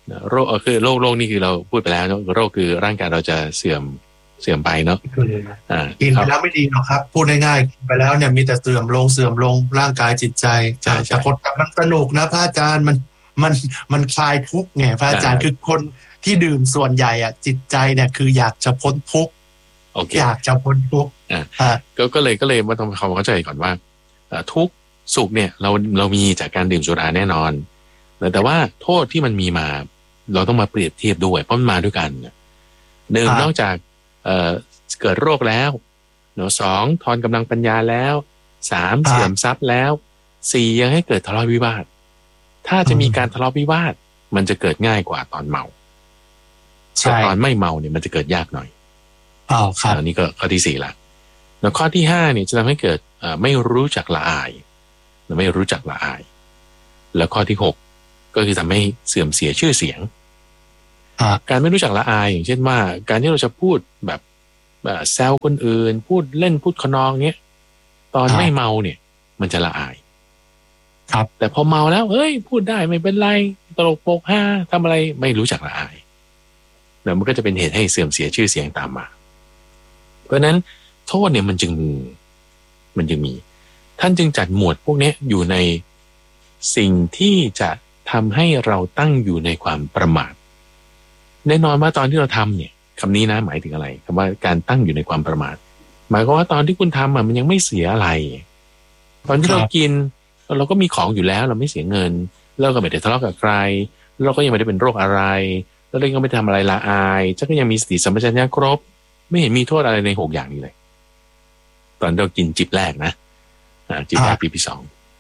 โรคคือโรคนี่คือเราพูดไปแล้วเนาะโรคคือร่างกายเราจะเสื่อมไปเนาะกินไปแล้วไม่ดีหรอกครับพูดง่ายๆกินไปแล้วเนี่ยมีแต่เสื่อมลงร่างกายจิตใจแต่คนมันสนุกนะพระอาจารย์มันคลายทุกข์ไงพระอาจารย์คือคนที่ดื่มส่วนใหญ่อ่ะจิตใจเนี่ยคืออยากจะพ้นทุกข์อยากจะพ้นทุกข์ก็เลยมาทำความเข้าใจก่อนว่าทุกข์สุขเนี่ยเรามีจากการดื่มสุราแน่นอนแต่ว่าโทษที่มันมีมาเราต้องมาเปรียบเทียบด้วยเพราะมันมาด้วยกันหนึ่งนอกจากเกิดโรคแล้วสองทอนกำลังปัญญาแล้วสามเสื่อมทรัพย์แล้วสี่ยังให้เกิดทะเลาะวิวาทถ้าจะมีการทะเลาะวิวาทมันจะเกิดง่ายกว่าตอนเมาแต่ตอนไม่เมาเนี่ยมันจะเกิดยากหน่อยครับอันนี้ก็ข้อที่สี่ละแล้วข้อที่ห้าเนี่ยจะทำให้เกิดไม่รู้จักละอายไม่รู้จักละอายแล้วข้อที่หกก็คือทำให้เสื่อมเสียชื่อเสียงการไม่รู้จักละอายอย่างเช่นว่าการที่เราจะพูดแบบแซวคนอื่นพูดเล่นพูดขนองเนี้ยตอนไม่เมาเนี่ยมันจะละอายครับแต่พอเมาแล้วเฮ้ยพูดได้ไม่เป็นไรตลกโปกฮาทำอะไรไม่รู้จักละอายแล้วมันก็จะเป็นเหตุให้เสื่อมเสียชื่อเสียงตามมาเพราะนั้นโทษเนี่ยมันจึงมีท่านจึงจัดหมวดพวกนี้อยู่ในสิ่งที่จะทำให้เราตั้งอยู่ในความประมาทแน่นอนว่าตอนที่เราทำเนี่ยคำนี้นะหมายถึงอะไรคำว่าการตั้งอยู่ในความประมาทหมายความว่าตอนที่คุณทำมันยังไม่เสียอะไรตอนที่เรากินเราก็มีของอยู่แล้วเราไม่เสียเงินเราก็ไม่ได้ทะเลาะกับใครเราก็ยังไม่ได้เป็นโรคอะไรแล้วเราก็ไม่ทำอะไรละอายฉันก็ยังมีสติสัมปชัญญะครบไม่เห็นมีโทษอะไรใน6อย่างนี้เลยตอนเรากินจิบแรกนะจิบแรกปีที่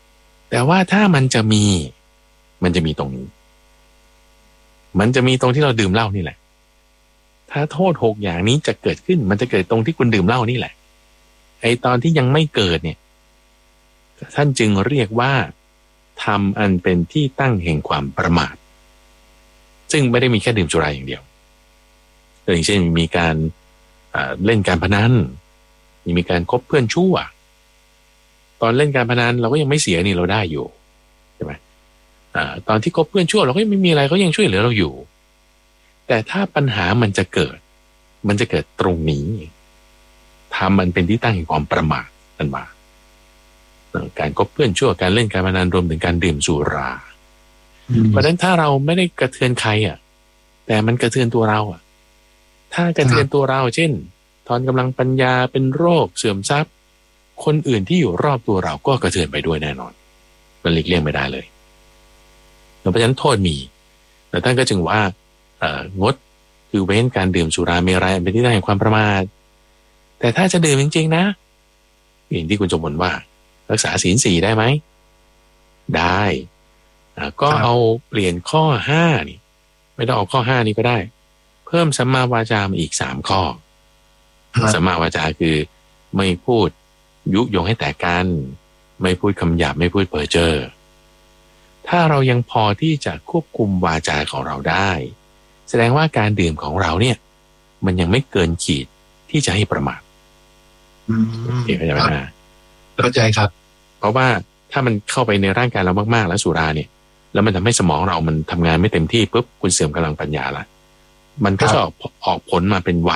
2แต่ว่าถ้ามันจะมีตรงนี้มันจะมีตรงที่เราดื่มเหล้านี่แหละถ้าโทษ6อย่างนี้จะเกิดขึ้นมันจะเกิดตรงที่คุณดื่มเหล้านี่แหละไอตอนที่ยังไม่เกิดเนี่ยท่านจึงเรียกว่าทำอันเป็นที่ตั้งแห่งความประมาทซึ่งไม่ได้มีแค่ดื่มสุราอย่างเดียวอย่างเช่นมีการเล่นการพนันมีการคบเพื่อนชั่วตอนเล่นการพนันเราก็ยังไม่เสียนี่เราได้อยู่ใช่ไหมตอนที่คบเพื่อนชั่วเราก็ยังไม่มีอะไรเขายังช่วยเหลือเราอยู่แต่ถ้าปัญหามันจะเกิดตรงนี้ทำมันเป็นที่ตั้งแห่งความประมาทนั่นมาการคบเพื่อนชั่วการเล่นการพนันรวมถึงการดื่มสุราเพราะฉะนั้นถ้าเราไม่ได้กระเทือนใครแต่มันกระเทือนตัวเราถ้ากระเทือนตัวเราเช่นทอนกำลังปัญญาเป็นโรคเสื่อมทรัพย์คนอื่นที่อยู่รอบตัวเราก็กระเทือนไปด้วยแน่นอนมันหลีกเลี่ยงไม่ได้เลยเพราะฉะนั้นโทษมีแต่ท่านก็จึงว่างดคือเว้นการดื่มสุราเมรัยเป็นที่ตั้งแห่งความประมาทแต่ถ้าจะดื่มจริงๆนะอย่างที่คุณจมพลว่ารักษาศีล4ได้ไหมได้ก็เอาเปลี่ยนข้อ5นี่ไม่ต้องเอาข้อ5นี้ก็ได้เพิ่มสัมมาวาจามาอีก3ข้อสัมมาวาจาคือไม่พูดยุยงให้แตกกันไม่พูดคำหยาบไม่พูดเพ้อเจ้อถ้าเรายังพอที่จะควบคุมวาจาของเราได้แสดงว่าการดื่มของเราเนี่ยมันยังไม่เกินขีดที่จะให้ประมาทเข้าใจไหมนะเข้าใจครับเพราะว่าถ้ามันเข้าไปในร่างกายเรามากๆแล้วสุราเนี่ยแล้วมันทำให้สมองเรามันทำงานไม่เต็มที่ปุ๊บคุณเสื่อมกำลังปัญญาละมันก็จะออกผลมาเป็นวา